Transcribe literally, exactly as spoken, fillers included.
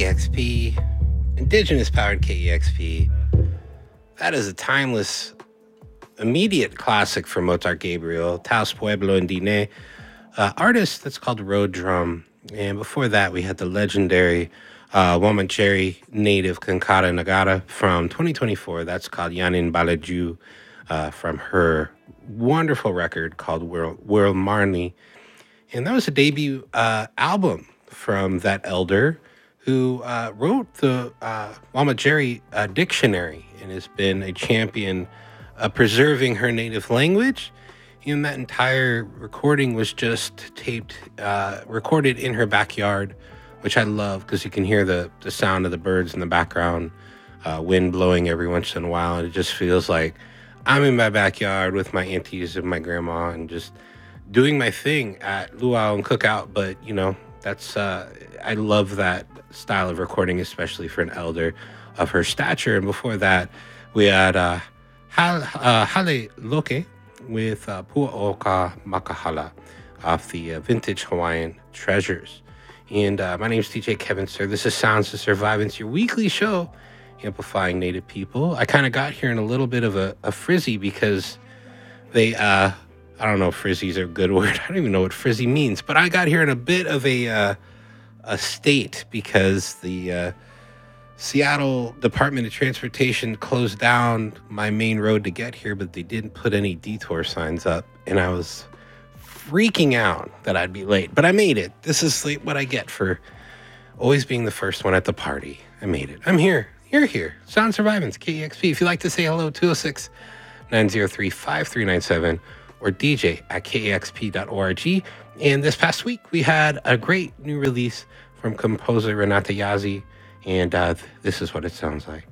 X P, Indigenous powered K E X P. That is a timeless, immediate classic from Mozart Gabriel, Taos Pueblo Indine, uh, artist that's called Road Drum. And before that, we had the legendary uh, Wamancheri native Kankara Nagara from twenty twenty-four. That's called Yanin Balaju uh, from her wonderful record called World, World Marni. And that was a debut uh, album from that elder who uh, wrote the uh, Wamancheri uh, dictionary and has been a champion uh, preserving her native language. And that entire recording was just taped, uh, recorded in her backyard, which I love because you can hear the, the sound of the birds in the background, uh, wind blowing every once in a while. And it just feels like I'm in my backyard with my aunties and my grandma and just doing my thing at luau and cookout. But, you know, that's, uh, I love that style of recording, especially for an elder of her stature. And before that, we had uh, Hale, uh, Hale Loke with uh, Pua'oka Makahala off the uh, Vintage Hawaiian Treasures. And uh, my name is D J Kevin Sir. This is Sounds to Survive. It's your weekly show amplifying Native people. I kind of got here in a little bit of a, a frizzy because they, uh, I don't know if frizzy's a good word. I don't even know what frizzy means, but I got here in a bit of a, uh, a state because the uh, Seattle Department of Transportation closed down my main road to get here, but they didn't put any detour signs up. And I was freaking out that I'd be late, but I made it. This is like what I get for always being the first one at the party. I made it. I'm here. You're here. Sound Survivance, K E X P. If you'd like to say hello, two oh six, nine oh three, five three nine seven or D J at K E X P dot org. And this past week, we had a great new release from composer Renata Yazzie. And uh, this is what it sounds like.